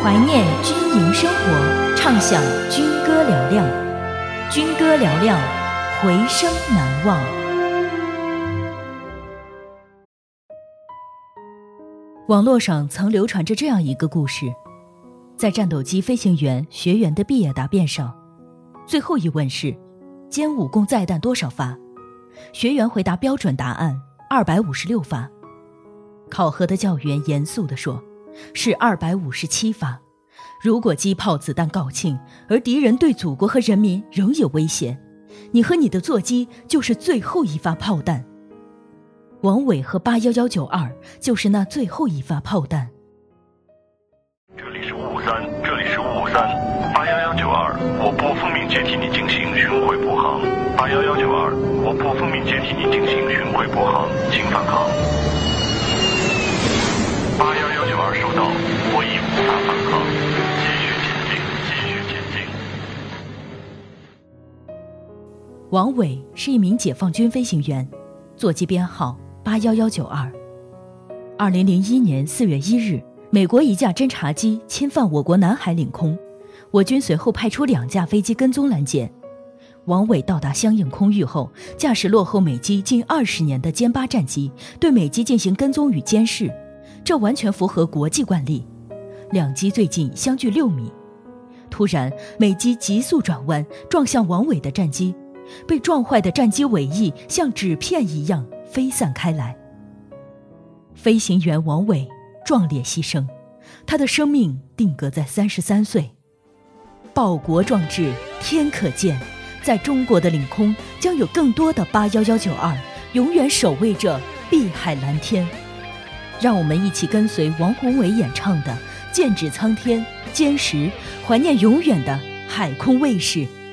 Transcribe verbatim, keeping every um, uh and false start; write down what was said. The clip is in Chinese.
怀念军营生活，畅享军歌嘹亮。军歌嘹亮，回声难忘。网络上曾流传着这样一个故事，在战斗机飞行员学员的毕业答辩上，最后一问是歼五共载弹多少发，学员回答标准答案二百五十六发。考核的教员严肃地说，是二百五十七发。如果机炮子弹告罄，而敌人对祖国和人民仍有威胁，你和你的座机就是最后一发炮弹。王伟和八一一九二就是那最后一发炮弹。 这里是五五三，这里是五五三，八一一九二，我拨奉命接替你进行巡回布航。八一一九二，我拨奉命接替你进行巡回布航，请返航。八一一九二收到，我已无法返航，继续前进，继续前进。 王伟是一名解放军飞行员，座机编号八一一九二。二零零一年四月一日，美国一架侦察机侵犯我国南海领空，我军随后派出两架飞机跟踪拦截。王伟到达相应空域后，驾驶落后美机近二十年的歼八战机，对美机进行跟踪与监视，这完全符合国际惯例。两机最近相距六米，突然美机急速转弯，撞向王伟的战机，被撞坏的战机尾翼像纸片一样飞散开来。飞行员王伟壮烈牺牲，他的生命定格在三十三岁。报国壮志天可见，在中国的领空将有更多的八一一九二永远守卫着碧海蓝天。让我们一起跟随王宏伟演唱的《剑指苍天》，歼十，怀念永远的海空卫士。